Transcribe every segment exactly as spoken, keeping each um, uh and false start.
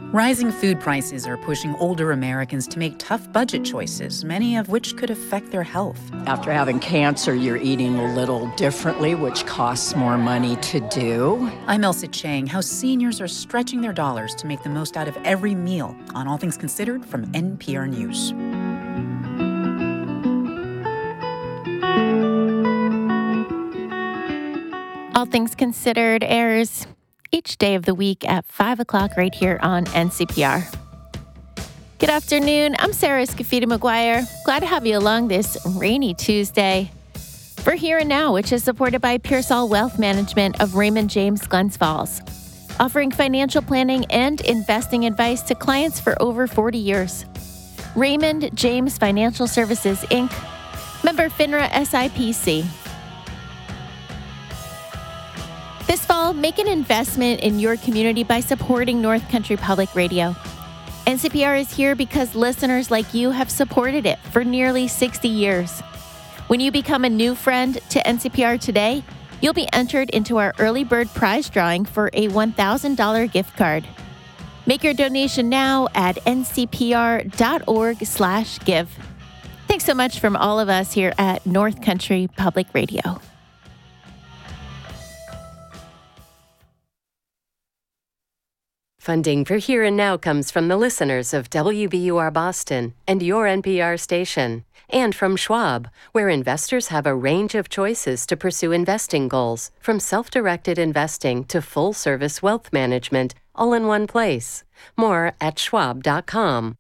Rising food prices are pushing older Americans to make tough budget choices, many of which could affect their health. After having cancer, you're eating a little differently, which costs more money to do. I'm Elsa Chang. How seniors are stretching their dollars to make the most out of every meal on All Things Considered from N P R News. All Things Considered airs each day of the week at five o'clock right here on N C P R. Good afternoon. I'm Sarah Escafita McGuire. Glad to have you along this rainy Tuesday. For Here and Now, which is supported by Pearsall Wealth Management of Raymond James Glens Falls, offering financial planning and investing advice to clients for over forty years. Raymond James Financial Services, Incorporated, member FINRA S I P C. This fall, make an investment in your community by supporting North Country Public Radio. N C P R is here because listeners like you have supported it for nearly sixty years. When you become a new friend to N C P R today, you'll be entered into our early bird prize drawing for a one thousand dollars gift card. Make your donation now at ncpr.org slash give. Thanks so much from all of us here at North Country Public Radio. Funding for Here and Now comes from the listeners of W B U R Boston and your N P R station, and from Schwab, where investors have a range of choices to pursue investing goals, from self-directed investing to full-service wealth management, all in one place. More at schwab dot com.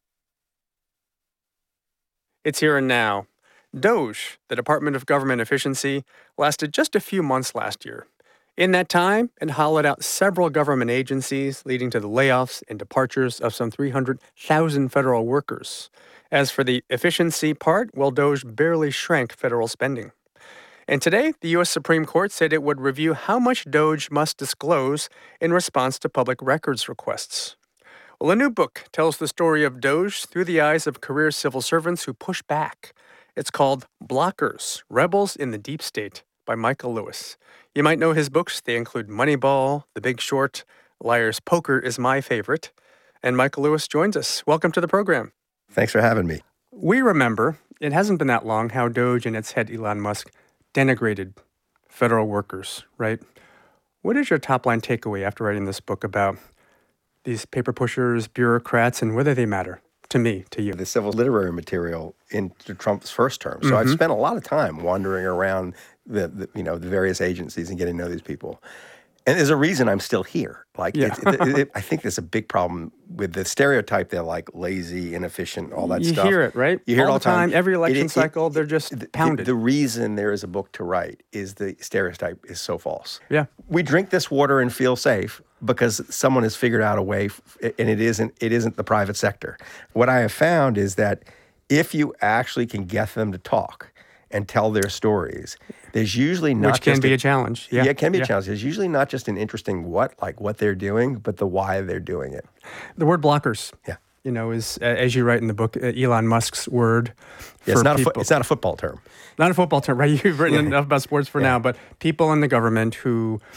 It's Here and Now. DOGE, the Department of Government Efficiency, lasted just a few months last year. In that time, it hollowed out several government agencies, leading to the layoffs and departures of some three hundred thousand federal workers. As for the efficiency part, well, DOGE barely shrank federal spending. And today, the U S Supreme Court said it would review how much DOGE must disclose in response to public records requests. Well, a new book tells the story of DOGE through the eyes of career civil servants who push back. It's called Blockers, Rebels in the Deep State by Michael Lewis. You might know his books. They include Moneyball, The Big Short, Liar's Poker is my favorite. And Michael Lewis joins us. Welcome to the program. Thanks for having me. We remember, it hasn't been that long, how DOGE and its head Elon Musk denigrated federal workers, right? What is your top-line takeaway after writing this book about these paper pushers, bureaucrats, and whether they matter to me, to you? The civil literary material in Trump's first term. So Mm-hmm. I've spent a lot of time wandering around the, the you know the various agencies and getting to know these people. And there's a reason I'm still here. Like, Yeah. it's, it, it, I think there's a big problem with the stereotype. They're like lazy, inefficient, all that you stuff. You hear it, right? You hear all it all the time. Every election It- it- cycle, it- they're just the, pounded. The, the reason there is a book to write is the stereotype is so false. Yeah. We drink this water and feel safe because someone has figured out a way, f- and it isn't it isn't the private sector. What I have found is that if you actually can get them to talk and tell their stories, there's usually not Which can just be a challenge. Yeah, Yeah, it can be yeah. a challenge. There's usually not just an interesting what, like what they're doing, but the why they're doing it. The word blockers, Yeah. you know, is, uh, as you write in the book, uh, Elon Musk's word Yeah, for it's not a people. fo- it's not a football term. Not a football term, right? You've written Yeah. enough about sports for Yeah. now, but people in the government who